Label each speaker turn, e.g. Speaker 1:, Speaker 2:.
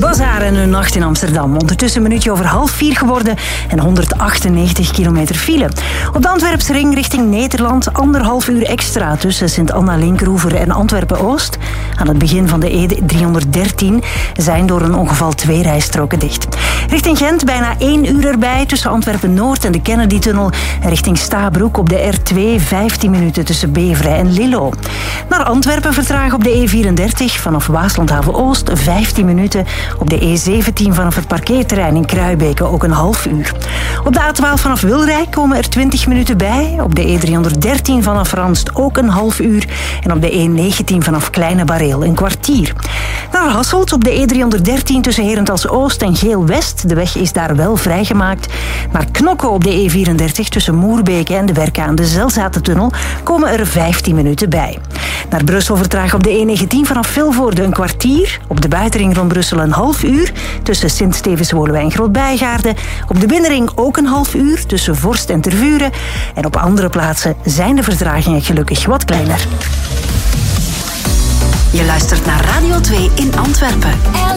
Speaker 1: Bazaar en een nacht in Amsterdam. Ondertussen een minuutje over 3:30 geworden en 198 kilometer file. Op de Antwerpse ring richting Nederland 1,5 uur extra tussen Sint-Anna-Linkeroever en Antwerpen-Oost. Aan het begin van de E313 zijn door een ongeval 2 rijstroken dicht. Richting Gent bijna 1 uur erbij tussen Antwerpen-Noord en de Kennedy-tunnel. En richting Stabroek op de R2 15 minuten tussen Beveren en Lillo. Naar Antwerpen vertragen op de E34 vanaf Waaslandhaven-Oost 15 minuten. Op de E17 vanaf het parkeerterrein in Kruibeke ook een half uur. Op de A12 vanaf Wilrijk komen er 20 minuten bij. Op de E313 vanaf Ranst ook een half uur. En op de E19 vanaf Kleine Bareel een kwartier. Naar Hasselt op de E313 tussen Herentals-Oost en Geel-West. De weg is daar wel vrijgemaakt. Naar Knokke op de E34 tussen Moerbeke en de Werken aan de Zelzatentunnel komen er 15 minuten bij. Naar Brussel vertragen op de E19 vanaf Vilvoorde een kwartier. Op de buitenring rond Brussel een half uur tussen Sint-Stevens-Woluwe en Groot-Bijgaarde. Op de binnenring ook een half uur tussen Vorst en Tervuren. En op andere plaatsen zijn de vertragingen gelukkig wat kleiner.
Speaker 2: Je luistert naar Radio 2 in Antwerpen.